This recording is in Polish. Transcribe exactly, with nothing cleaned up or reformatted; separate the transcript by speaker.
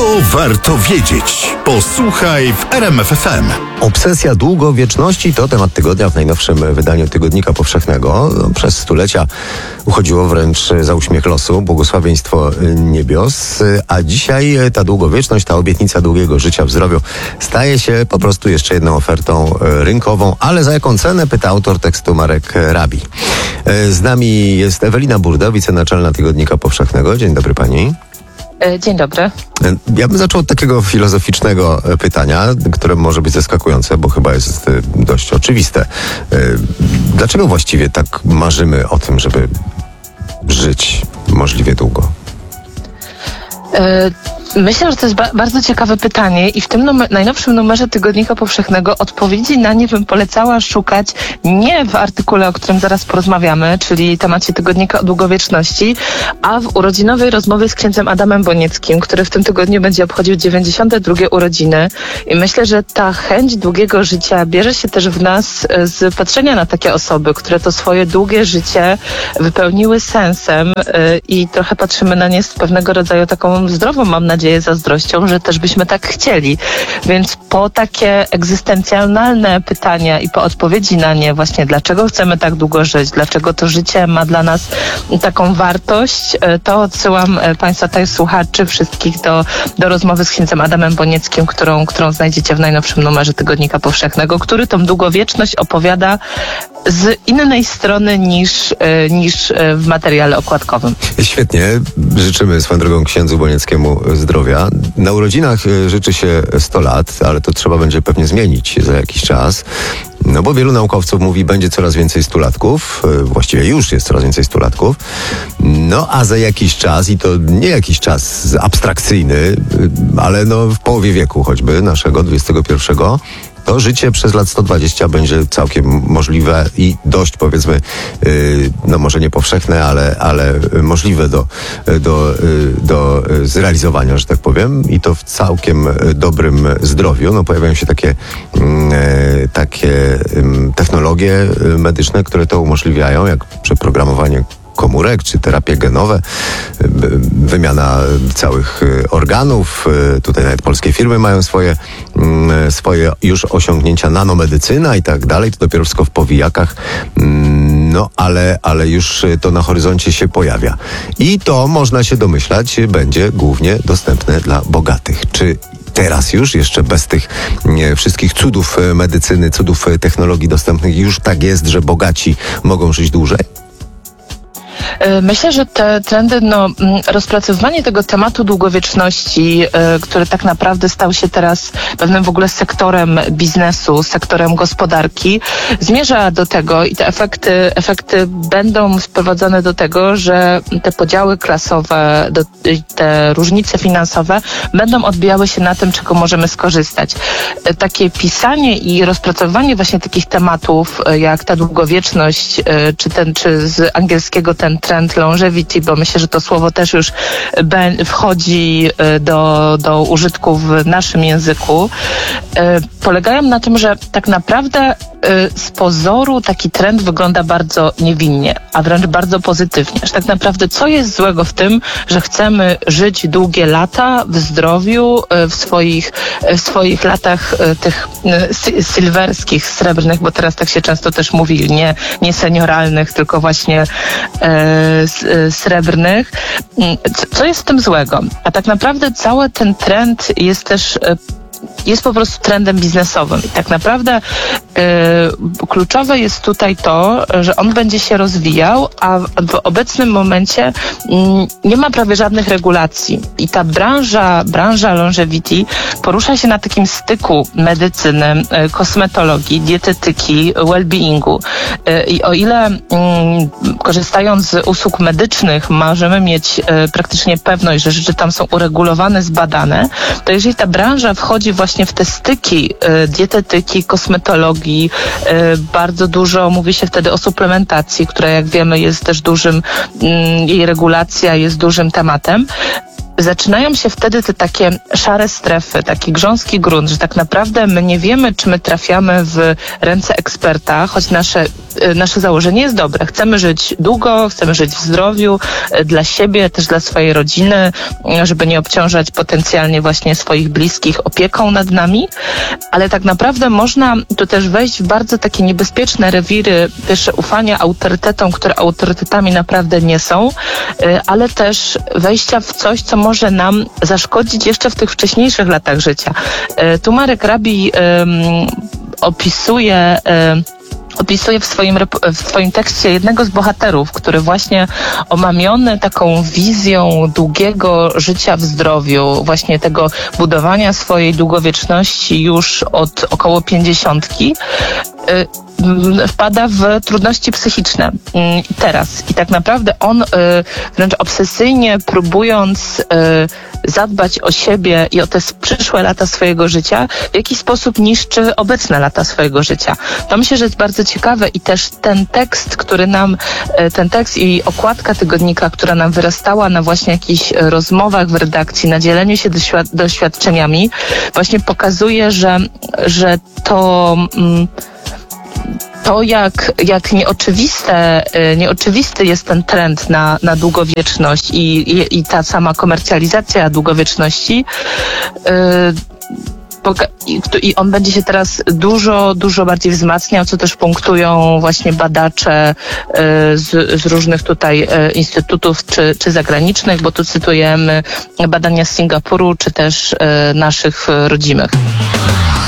Speaker 1: warto wiedzieć. Posłuchaj w R M F F M.
Speaker 2: Obsesja długowieczności to temat tygodnia w najnowszym wydaniu Tygodnika Powszechnego. Przez stulecia uchodziło wręcz za uśmiech losu, błogosławieństwo niebios, a dzisiaj ta długowieczność, ta obietnica długiego życia w zdrowiu staje się po prostu jeszcze jedną ofertą rynkową, ale za jaką cenę, pyta autor tekstu Marek Rabi. Z nami jest Ewelina Burda, wicenaczelna Tygodnika Powszechnego. Dzień dobry pani.
Speaker 3: Dzień dobry.
Speaker 2: Ja bym zaczął od takiego filozoficznego pytania, które może być zaskakujące, bo chyba jest dość oczywiste. Dlaczego właściwie tak marzymy o tym, żeby żyć możliwie długo?
Speaker 3: Myślę, że to jest ba- bardzo ciekawe pytanie i w tym numer- najnowszym numerze Tygodnika Powszechnego odpowiedzi na nie bym polecała szukać nie w artykule, o którym zaraz porozmawiamy, czyli temacie Tygodnika o długowieczności, a w urodzinowej rozmowie z księdzem Adamem Bonieckim, który w tym tygodniu będzie obchodził dziewięćdziesiąte drugie urodziny. I myślę, że ta chęć długiego życia bierze się też w nas z patrzenia na takie osoby, które to swoje długie życie wypełniły sensem yy, i trochę patrzymy na nie z pewnego rodzaju taką zdrową, mam nadzieję, nadzieję, zazdrością, że też byśmy tak chcieli. Więc po takie egzystencjonalne pytania i po odpowiedzi na nie właśnie, dlaczego chcemy tak długo żyć, dlaczego to życie ma dla nas taką wartość, to odsyłam Państwa tutaj słuchaczy wszystkich do, do rozmowy z księdzem Adamem Bonieckim, którą, którą znajdziecie w najnowszym numerze Tygodnika Powszechnego, który tą długowieczność opowiada z innej strony niż, niż w materiale okładkowym.
Speaker 2: Świetnie. Życzymy swoją drogą księdzu Bonieckiemu zdrowia. Na urodzinach życzy się sto lat, ale to trzeba będzie pewnie zmienić za jakiś czas. No bo wielu naukowców mówi, będzie coraz więcej stulatków, właściwie już jest coraz więcej stulatków, no a za jakiś czas, i to nie jakiś czas abstrakcyjny, ale no w połowie wieku choćby naszego, dwudziestego pierwszego, to życie przez lat sto dwadzieścia będzie całkiem możliwe i dość, powiedzmy, yy, no może nie powszechne, ale, ale możliwe do, do, yy, do zrealizowania, że tak powiem, i to w całkiem dobrym zdrowiu. No pojawiają się takie, yy, takie yy, technologie medyczne, które to umożliwiają, jak przeprogramowanie komórek, czy terapie genowe, wymiana całych organów. Tutaj nawet polskie firmy mają swoje, swoje już osiągnięcia, nanomedycyna i tak dalej. To dopiero wszystko w powijakach. No, ale, ale już to na horyzoncie się pojawia. I to, można się domyślać, będzie głównie dostępne dla bogatych. Czy teraz już, jeszcze bez tych nie, wszystkich cudów medycyny, cudów technologii dostępnych, już tak jest, że bogaci mogą żyć dłużej?
Speaker 3: Myślę, że te trendy, no, rozpracowywanie tego tematu długowieczności, który tak naprawdę stał się teraz pewnym w ogóle sektorem biznesu, sektorem gospodarki, zmierza do tego i te efekty, efekty będą sprowadzone do tego, że te podziały klasowe, do, te różnice finansowe będą odbijały się na tym, czego możemy skorzystać. Takie pisanie i rozpracowywanie właśnie takich tematów, jak ta długowieczność, czy ten, czy z angielskiego ten trend longevity, bo myślę, że to słowo też już wchodzi do, do użytku w naszym języku, polegają na tym, że tak naprawdę z pozoru taki trend wygląda bardzo niewinnie, a wręcz bardzo pozytywnie. Że tak naprawdę co jest złego w tym, że chcemy żyć długie lata w zdrowiu, w swoich, w swoich latach tych silwerskich, srebrnych, bo teraz tak się często też mówi, nie, nie senioralnych, tylko właśnie e, srebrnych. Co jest w tym złego? A tak naprawdę cały ten trend jest też jest po prostu trendem biznesowym. I tak naprawdę y, kluczowe jest tutaj to, że on będzie się rozwijał, a w, w obecnym momencie y, nie ma prawie żadnych regulacji. I ta branża, branża longevity porusza się na takim styku medycyny, y, kosmetologii, dietetyki, well-beingu. Y, I o ile y, korzystając z usług medycznych możemy mieć y, praktycznie pewność, że rzeczy tam są uregulowane, zbadane, to jeżeli ta branża wchodzi właśnie w te styki y, dietetyki, kosmetologii, y, bardzo dużo mówi się wtedy o suplementacji, która jak wiemy jest też dużym, y, jej regulacja jest dużym tematem. zaczynają się wtedy te takie szare strefy, taki grząski grunt, że tak naprawdę my nie wiemy, czy my trafiamy w ręce eksperta, choć nasze, nasze założenie jest dobre. Chcemy żyć długo, chcemy żyć w zdrowiu, dla siebie, też dla swojej rodziny, żeby nie obciążać potencjalnie właśnie swoich bliskich opieką nad nami, ale tak naprawdę można tu też wejść w bardzo takie niebezpieczne rewiry, też ufania autorytetom, które autorytetami naprawdę nie są, ale też wejścia w coś, co może nam zaszkodzić jeszcze w tych wcześniejszych latach życia. Tu Marek Rabi um, opisuje um, opisuje w swoim, w swoim tekście jednego z bohaterów, który właśnie omamiony taką wizją długiego życia w zdrowiu, właśnie tego budowania swojej długowieczności już od około pięćdziesiątki, wpada w trudności psychiczne teraz. I tak naprawdę on wręcz obsesyjnie próbując zadbać o siebie i o te przyszłe lata swojego życia, w jakiś sposób niszczy obecne lata swojego życia. To myślę, że jest bardzo ciekawe i też ten tekst, który nam, ten tekst i okładka tygodnika, która nam wyrastała na właśnie jakichś rozmowach w redakcji, na dzieleniu się doświad- doświadczeniami, właśnie pokazuje, że, że to... Mm, To, jak, jak nieoczywiste, nieoczywisty jest ten trend na, na długowieczność i, i, i ta sama komercjalizacja długowieczności, yy, i on będzie się teraz dużo, dużo bardziej wzmacniał, co też punktują właśnie badacze z, z różnych tutaj instytutów czy, czy zagranicznych, bo tu cytujemy badania z Singapuru, czy też naszych rodzimych.